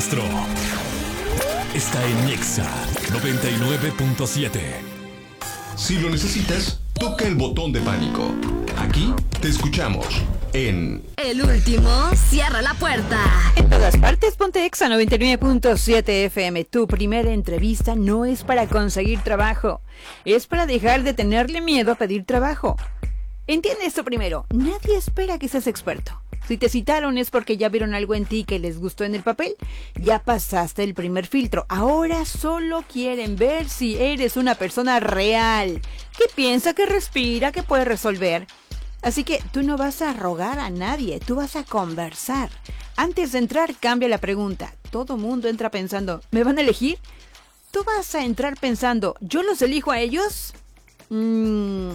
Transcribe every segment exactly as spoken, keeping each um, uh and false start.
Castro está en Nexa noventa y nueve punto siete. Si lo necesitas, toca el botón de pánico. Aquí te escuchamos en... El último cierra la puerta. En todas partes, ponte Exa noventa y nueve punto siete F M. Tu primera entrevista no es para conseguir trabajo, es para dejar de tenerle miedo a pedir trabajo. Entiende esto primero, nadie espera que seas experto. Si te citaron es porque ya vieron algo en ti que les gustó en el papel. Ya pasaste el primer filtro. Ahora solo quieren ver si eres una persona real, que piensa, que respira, que puede resolver. Así que tú no vas a rogar a nadie, tú vas a conversar. Antes de entrar, cambia la pregunta. Todo mundo entra pensando, ¿me van a elegir? Tú vas a entrar pensando, ¿yo los elijo a ellos? Mmm...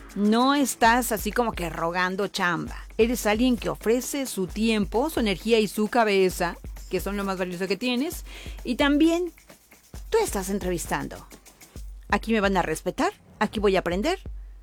No estás así como que rogando chamba. Eres alguien que ofrece su tiempo, su energía y su cabeza, que son lo más valioso que tienes. Y también tú estás entrevistando. Aquí me van a respetar, aquí voy a aprender.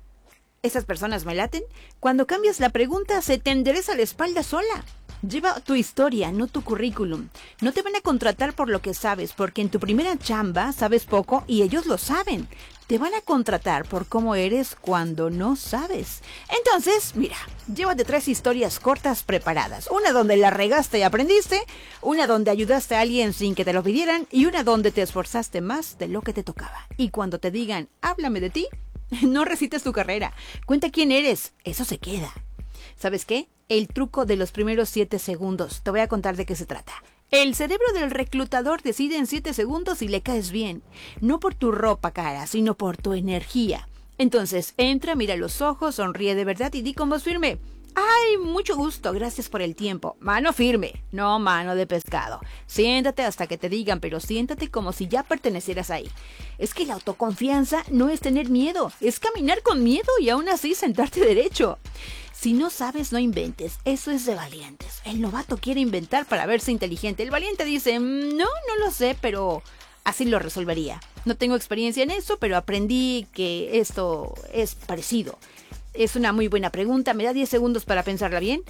Esas personas me laten. Cuando cambias la pregunta, se te endereza la espalda sola. Lleva tu historia, no tu currículum. No te van a contratar por lo que sabes, porque en tu primera chamba sabes poco y ellos lo saben. Te van a contratar por cómo eres cuando no sabes. Entonces, mira, llévate tres historias cortas preparadas. Una donde la regaste y aprendiste, una donde ayudaste a alguien sin que te lo pidieran y una donde te esforzaste más de lo que te tocaba. Y cuando te digan, háblame de ti, no recites tu carrera. Cuenta quién eres, eso se queda. ¿Sabes qué? El truco de los primeros siete segundos. Te voy a contar de qué se trata. El cerebro del reclutador decide en siete segundos si le caes bien. No por tu ropa cara, sino por tu energía. Entonces, entra, mira los ojos, sonríe de verdad y di con voz firme. ¡Ay, mucho gusto! Gracias por el tiempo. Mano firme, no mano de pescado. Siéntate hasta que te digan, pero siéntate como si ya pertenecieras ahí. Es que la autoconfianza no es tener miedo, es caminar con miedo y aún así sentarte derecho. Si no sabes, no inventes. Eso es de valientes. El novato quiere inventar para verse inteligente. El valiente dice, no, no lo sé, pero así lo resolvería. No tengo experiencia en eso, pero aprendí que esto es parecido. Es una muy buena pregunta. ¿Me da diez segundos para pensarla bien?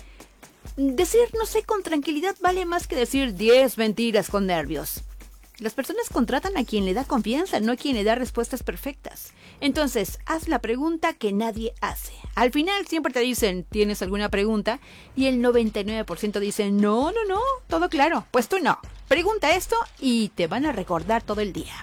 Decir no sé con tranquilidad vale más que decir diez mentiras con nervios. Las personas contratan a quien le da confianza, no a quien le da respuestas perfectas. Entonces, haz la pregunta que nadie hace. Al final siempre te dicen, ¿tienes alguna pregunta? Y el noventa y nueve por ciento dicen, no, no, no, todo claro. Pues tú no. Pregunta esto y te van a recordar todo el día.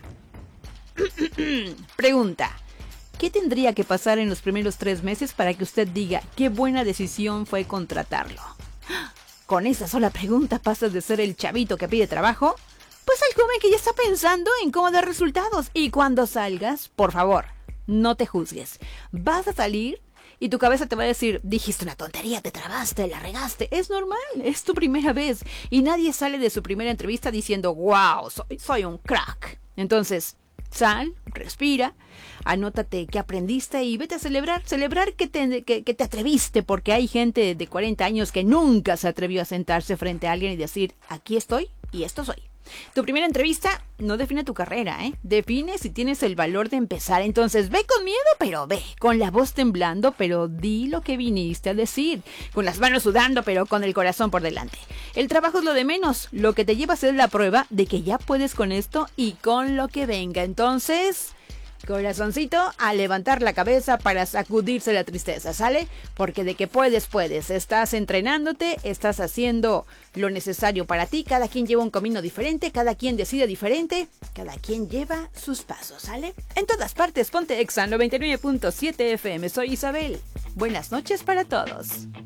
Pregunta. ¿Qué tendría que pasar en los primeros tres meses para que usted diga qué buena decisión fue contratarlo? Con esa sola pregunta pasas de ser el chavito que pide trabajo, pues al joven que ya está pensando en cómo dar resultados. Y cuando salgas, por favor, no te juzgues. Vas a salir y tu cabeza te va a decir, dijiste una tontería, te trabaste, la regaste. Es normal, es tu primera vez. Y nadie sale de su primera entrevista diciendo, wow, soy, soy un crack. Entonces, sal, respira, anótate qué aprendiste y vete a celebrar. Celebrar que te, que, que te atreviste, porque hay gente de cuarenta años que nunca se atrevió a sentarse frente a alguien y decir, aquí estoy y esto soy. Tu primera entrevista no define tu carrera, ¿eh? Define si tienes el valor de empezar. Entonces ve con miedo, pero ve. Con la voz temblando, pero di lo que viniste a decir. Con las manos sudando, pero con el corazón por delante. El trabajo es lo de menos. Lo que te lleva a ser la prueba de que ya puedes con esto y con lo que venga. Entonces, corazoncito, a levantar la cabeza para sacudirse la tristeza, ¿sale? Porque de que puedes, puedes. Estás entrenándote, estás haciendo lo necesario para ti. Cada quien lleva un camino diferente, cada quien decide diferente, cada quien lleva sus pasos, ¿sale? En todas partes, ponte Exa noventa y nueve punto siete F M. Soy Isabel. Buenas noches para todos.